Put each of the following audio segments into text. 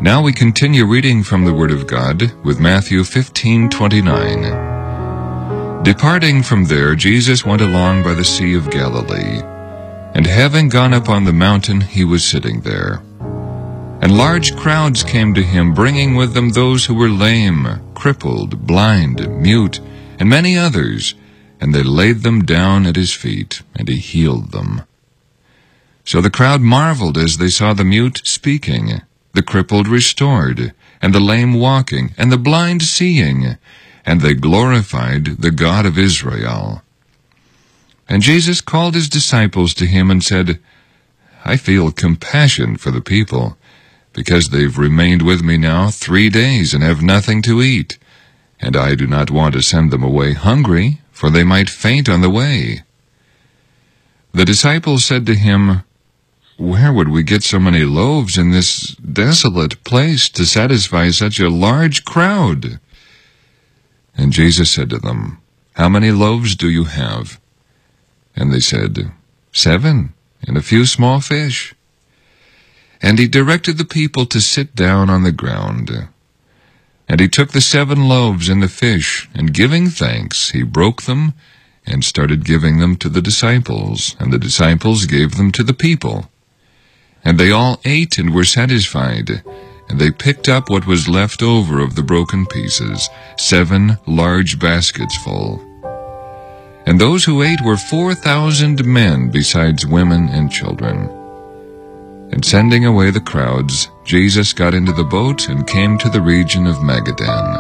Now we continue reading from the Word of God with Matthew 15:29. Departing from there, Jesus went along by the Sea of Galilee, and having gone up on the mountain, he was sitting there. And large crowds came to him, bringing with them those who were lame, crippled, blind, mute, and many others, and they laid them down at his feet, and he healed them. So the crowd marveled as they saw the mute speaking, the crippled restored, and the lame walking, and the blind seeing, and they glorified the God of Israel. And Jesus called his disciples to him and said, I feel compassion for the people, because they've remained with me now 3 days and have nothing to eat, and I do not want to send them away hungry, for they might faint on the way. The disciples said to him, Where would we get so many loaves in this desolate place to satisfy such a large crowd? And Jesus said to them, How many loaves do you have? And they said, 7, and a few small fish. And he directed the people to sit down on the ground. And he took the 7 loaves and the fish, and giving thanks, he broke them, and started giving them to the disciples, and the disciples gave them to the people. And they all ate and were satisfied, and they picked up what was left over of the broken pieces, 7 large baskets full. And those who ate were 4,000 men, besides women and children. And sending away the crowds, Jesus got into the boat and came to the region of Magadan.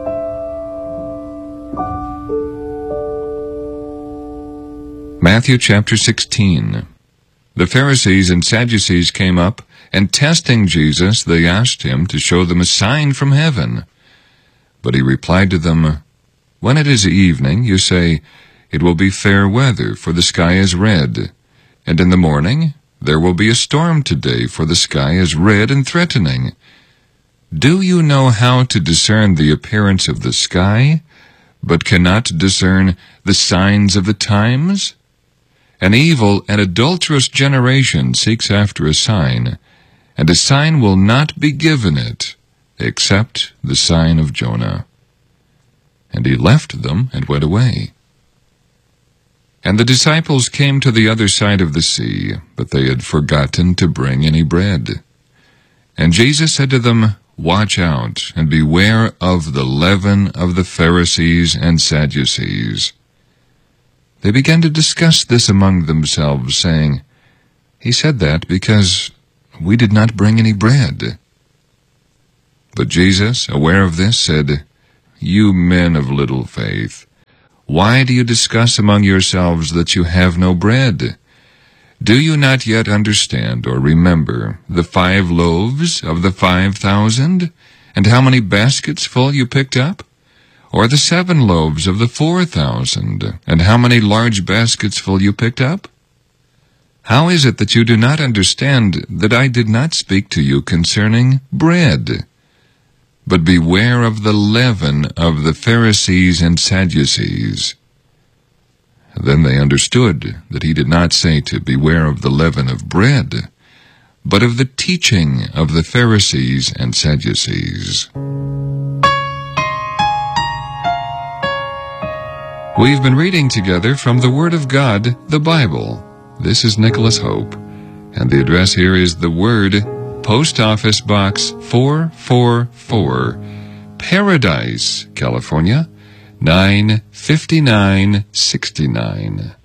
Matthew chapter 16. The Pharisees and Sadducees came up, and testing Jesus, they asked him to show them a sign from heaven. But he replied to them, When it is evening, you say, It will be fair weather, for the sky is red. And in the morning, there will be a storm today, for the sky is red and threatening. Do you know how to discern the appearance of the sky, but cannot discern the signs of the times? An evil and adulterous generation seeks after a sign, and a sign will not be given it, except the sign of Jonah. And he left them and went away. And the disciples came to the other side of the sea, but they had forgotten to bring any bread. And Jesus said to them, Watch out, and beware of the leaven of the Pharisees and Sadducees. They began to discuss this among themselves, saying, He said that because we did not bring any bread. But Jesus, aware of this, said, You men of little faith, why do you discuss among yourselves that you have no bread? Do you not yet understand or remember the 5 loaves of the 5,000, and how many baskets full you picked up? Or the 7 loaves of the 4,000, and how many large baskets full you picked up? How is it that you do not understand that I did not speak to you concerning bread? But beware of the leaven of the Pharisees and Sadducees. Then they understood that he did not say to beware of the leaven of bread, but of the teaching of the Pharisees and Sadducees. We've been reading together from the Word of God, the Bible. This is Nicholas Hope, and the address here is The Word, Post Office Box 444, Paradise, California, 95969.